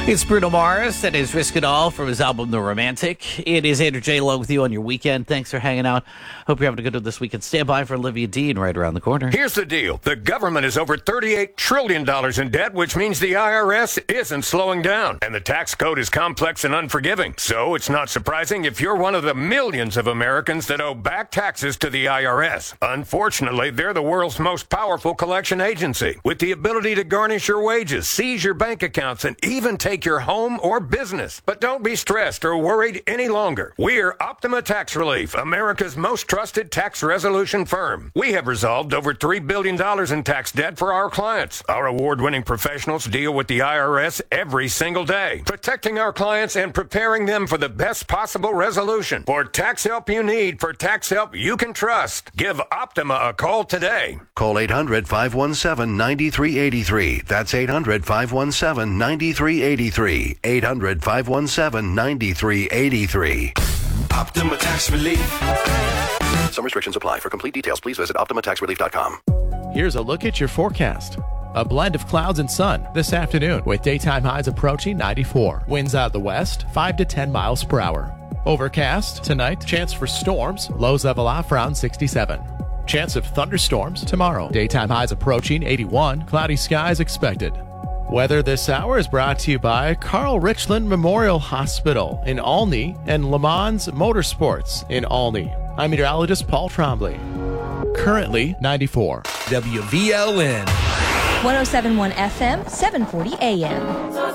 It's Bruno Mars and his Risk It All from his album The Romantic. It is Andrew J. Lowe with you on your weekend. Thanks for hanging out. Hope you're having a good one this weekend. Stand by for Olivia Dean right around the corner. Here's the deal. The government is over $38 trillion in debt, which means the IRS isn't slowing down. And the tax code is complex and unforgiving. So it's not surprising if you're one of the millions of Americans that owe back taxes to the IRS. Unfortunately, they're the world's most powerful collection agency, with the ability to garnish your wages, seize your bank accounts, and even take your home or business. But don't be stressed or worried any longer. We're Optima Tax Relief, America's most trusted tax resolution firm. We have resolved over $3 billion in tax debt for our clients. Our award-winning professionals deal with the IRS every single day, protecting our clients and preparing them for the best possible resolution. For tax help you need, for tax help you can trust, give Optima a call today. Call 800-517-9383. That's 800-517-9383. 800-517-9383. Optima Tax Relief. Some restrictions apply. For complete details, please visit OptimaTaxRelief.com. Here's a look at your forecast. A blend of clouds and sun this afternoon with daytime highs approaching 94. Winds out of the west, 5 to 10 miles per hour. Overcast tonight, chance for storms, lows level off around 67. Chance of thunderstorms tomorrow. Daytime highs approaching 81. Cloudy skies expected. Weather this hour is brought to you by Carl Richland Memorial Hospital in Olney and Le Mans Motorsports in Olney. I'm meteorologist Paul Trombley. Currently 94. WVLN. 107.1 FM, 740 AM.